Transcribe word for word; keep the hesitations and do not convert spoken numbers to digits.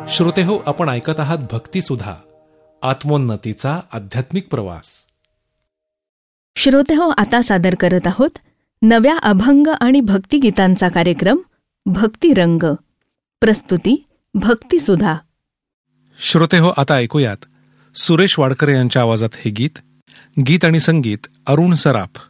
श्रोतेहो, आपण ऐकत आहात भक्तिसुधा, आत्मोन्नतीचा आध्यात्मिक प्रवास. श्रोतेहो, आता सादर करत आहोत नव्या अभंग आणि भक्तिगीतांचा कार्यक्रम भक्तिरंग. प्रस्तुती भक्तिसुधा. श्रोतेहो, आता ऐकूयात सुरेश वाडकर यांच्या आवाजात हे गीत. गीत आणि संगीत अरुण सराफ.